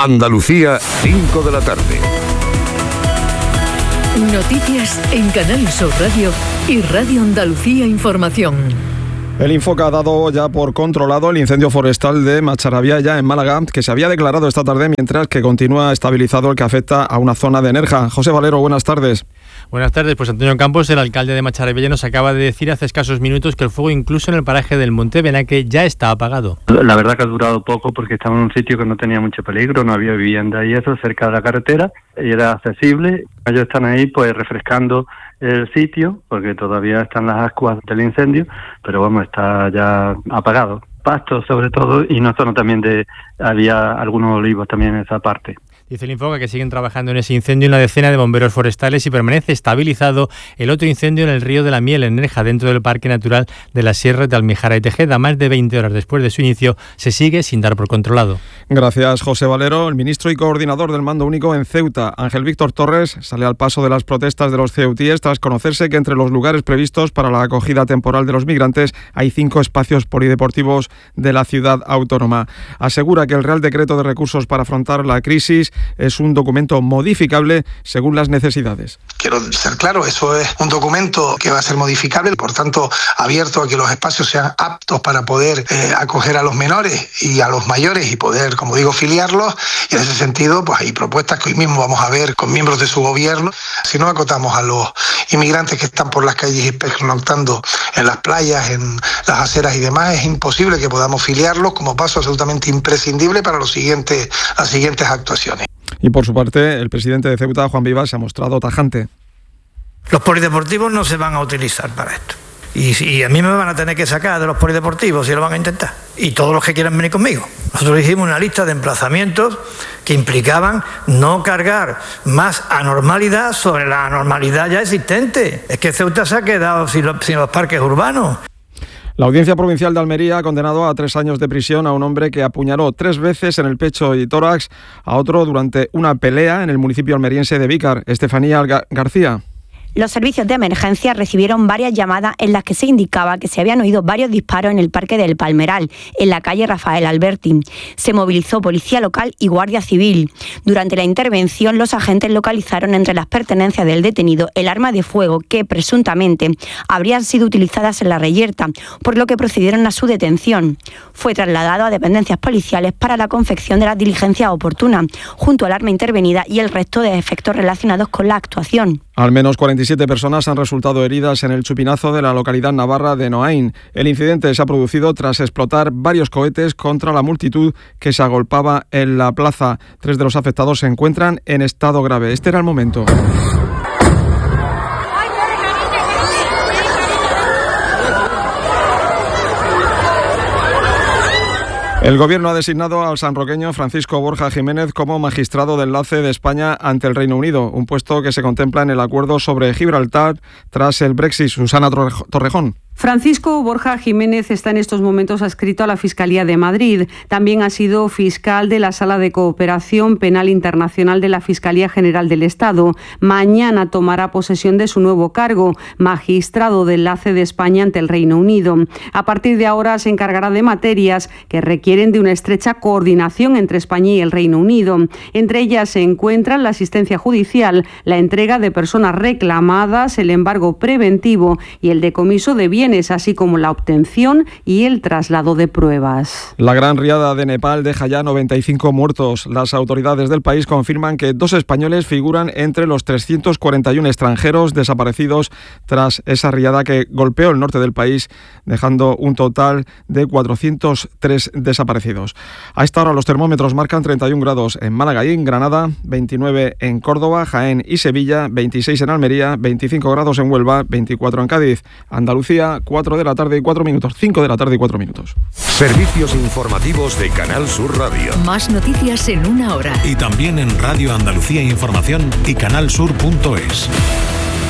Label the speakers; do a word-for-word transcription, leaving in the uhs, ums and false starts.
Speaker 1: Andalucía, cinco de la tarde.
Speaker 2: Noticias en Canal Sur Radio y Radio Andalucía Información.
Speaker 3: El Infoca ha dado ya por controlado el incendio forestal de Macharabiaya en Málaga, que se había declarado esta tarde, mientras que continúa estabilizado el que afecta a una zona de Nerja. José Valero, buenas tardes.
Speaker 4: Buenas tardes. Pues Antonio Campos, el alcalde de Macharabiaya, nos acaba de decir hace escasos minutos que el fuego, incluso en el paraje del Monte Benaque, ya está apagado.
Speaker 5: La verdad que ha durado poco porque estaba en un sitio que no tenía mucho peligro, no había vivienda y eso, cerca de la carretera, y era accesible. Ellos están ahí pues refrescando el sitio, porque todavía están las ascuas del incendio, pero vamos, está ya apagado. Pastos sobre todo, y una zona también de, había algunos olivos también en esa parte.
Speaker 4: Dice el Infoca que siguen trabajando en ese incendio una decena de bomberos forestales y permanece estabilizado el otro incendio en el río de la Miel, en Nerja, dentro del Parque Natural de las Sierras de Almijara y Tejeda. Más de veinte horas después de su inicio, se sigue sin dar por controlado.
Speaker 3: Gracias, José Valero. El ministro y coordinador del Mando Único en Ceuta, Ángel Víctor Torres, sale al paso de las protestas de los ceutíes tras conocerse que entre los lugares previstos para la acogida temporal de los migrantes hay cinco espacios polideportivos de la ciudad autónoma. Asegura que el Real Decreto de Recursos para afrontar la crisis es un documento modificable según las necesidades.
Speaker 6: Quiero ser claro, eso es un documento que va a ser modificable, por tanto abierto a que los espacios sean aptos para poder eh, acoger a los menores y a los mayores y poder, como digo, filiarlos, y en ese sentido pues hay propuestas que hoy mismo vamos a ver con miembros de su gobierno. Si no acotamos a los inmigrantes que están por las calles y pernoctando en las playas, en las aceras y demás, es imposible que podamos filiarlos como paso absolutamente imprescindible para los siguientes, las siguientes actuaciones.
Speaker 3: Y por su parte, el presidente de Ceuta, Juan Vivas, se ha mostrado tajante.
Speaker 7: Los polideportivos no se van a utilizar para esto. Y, y a mí me van a tener que sacar de los polideportivos si lo van a intentar. Y todos los que quieran venir conmigo. Nosotros hicimos una lista de emplazamientos que implicaban no cargar más anormalidad sobre la anormalidad ya existente. Es que Ceuta se ha quedado sin los, sin los parques urbanos.
Speaker 3: La Audiencia Provincial de Almería ha condenado a tres años de prisión a un hombre que apuñaló tres veces en el pecho y tórax a otro durante una pelea en el municipio almeriense de Vícar. Estefanía Gar- García.
Speaker 8: Los servicios de emergencia recibieron varias llamadas en las que se indicaba que se habían oído varios disparos en el Parque del Palmeral, en la calle Rafael Alberti. Se movilizó policía local y guardia civil. Durante la intervención, los agentes localizaron entre las pertenencias del detenido el arma de fuego que, presuntamente, habrían sido utilizadas en la reyerta, por lo que procedieron a su detención. Fue trasladado a dependencias policiales para la confección de las diligencias oportunas, junto al arma intervenida y el resto de efectos relacionados con la actuación.
Speaker 3: Al menos cuarenta y siete personas han resultado heridas en el chupinazo de la localidad navarra de Noain. El incidente se ha producido tras explotar varios cohetes contra la multitud que se agolpaba en la plaza. Tres de los afectados se encuentran en estado grave. Este era el momento. El Gobierno ha designado al sanroqueño Francisco Borja Jiménez como magistrado de enlace de España ante el Reino Unido, un puesto que se contempla en el acuerdo sobre Gibraltar tras el Brexit. Susana Torrejón.
Speaker 9: Francisco Borja Jiménez está en estos momentos adscrito a la Fiscalía de Madrid. También ha sido fiscal de la Sala de Cooperación Penal Internacional de la Fiscalía General del Estado. Mañana tomará posesión de su nuevo cargo, magistrado de enlace de España ante el Reino Unido. A partir de ahora se encargará de materias que requieren de una estrecha coordinación entre España y el Reino Unido. Entre ellas se encuentran la asistencia judicial, la entrega de personas reclamadas, el embargo preventivo y el decomiso de bienes, así como la obtención y el traslado de pruebas.
Speaker 3: La gran riada de Nepal deja ya noventa y cinco muertos. Las autoridades del país confirman que dos españoles figuran entre los trescientos cuarenta y uno extranjeros desaparecidos tras esa riada que golpeó el norte del país, dejando un total de cuatrocientos tres desaparecidos. A esta hora los termómetros marcan treinta y un grados en Málaga y en Granada, veintinueve en Córdoba, Jaén y Sevilla, veintiséis en Almería, veinticinco grados en Huelva, veinticuatro en Cádiz. Andalucía, cuatro de la tarde y cuatro minutos, cinco de la tarde y cuatro minutos.
Speaker 1: Servicios informativos de Canal Sur Radio.
Speaker 2: Más noticias en una hora.
Speaker 10: Y también en Radio Andalucía Información y canal sur punto es.